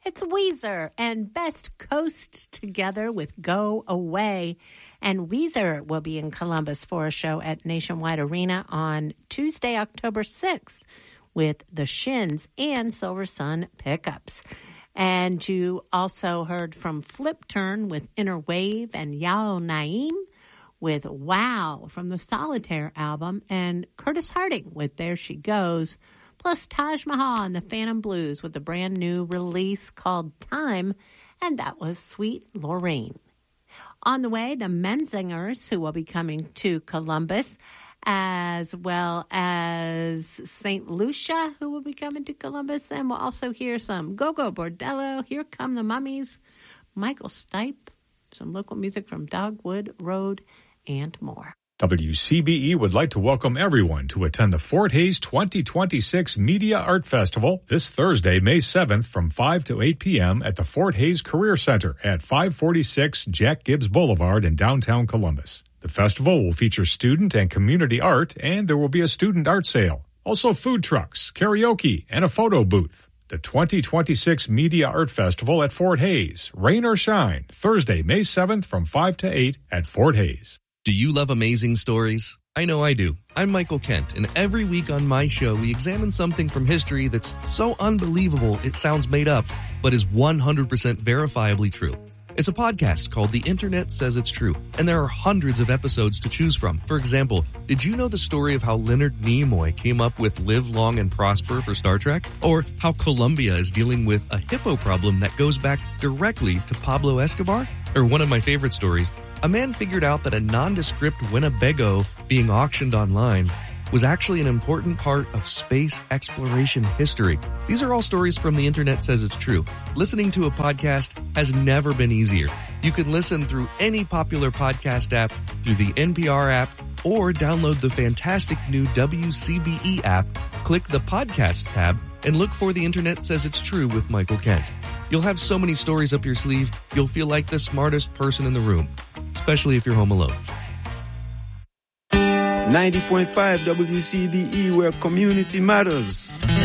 It's Weezer and Best Coast together with Go Away. And Weezer will be in Columbus for a show at Nationwide Arena on Tuesday, October 6th with the Shins and Silver Sun Pickups. And you also heard from Flip Turn with Inner Wave and Yao Naim with Wow from the Solitaire album, and Curtis Harding with There She Goes, plus Taj Mahal and the Phantom Blues with a brand new release called Time, and that was Sweet Lorraine. On the way, the Menzingers, who will be coming to Columbus, as well as St. Lucia, who will be coming to Columbus, and we'll also hear some Go-Go Bordello, Here Come the Mummies, Michael Stipe, some local music from Dogwood Road, and more. WCBE would like to welcome everyone to attend the Fort Hayes 2026 Media Art Festival this Thursday, May 7th from 5 to 8 p.m. at the Fort Hayes Career Center at 546 Jack Gibbs Boulevard in downtown Columbus. The festival will feature student and community art, and there will be a student art sale. Also food trucks, karaoke, and a photo booth. The 2026 Media Art Festival at Fort Hayes. Rain or shine, Thursday, May 7th from 5 to 8 at Fort Hayes. Do you love amazing stories? I know I do. I'm Michael Kent, and every week on my show, we examine something from history that's so unbelievable it sounds made up, but is 100% verifiably true. It's a podcast called The Internet Says It's True, and there are hundreds of episodes to choose from. For example, did you know the story of how Leonard Nimoy came up with Live Long and Prosper for Star Trek? Or how Colombia is dealing with a hippo problem that goes back directly to Pablo Escobar? Or one of my favorite stories, a man figured out that a nondescript Winnebago being auctioned online was actually an important part of space exploration history. These are all stories from The Internet Says It's True. Listening to a podcast has never been easier. You can listen through any popular podcast app, through the NPR app, or download the fantastic new WCBE app, click the Podcasts tab, and look for The Internet Says It's True with Michael Kent. You'll have so many stories up your sleeve, you'll feel like the smartest person in the room, especially if you're home alone. 90.5 WCBE, where community matters.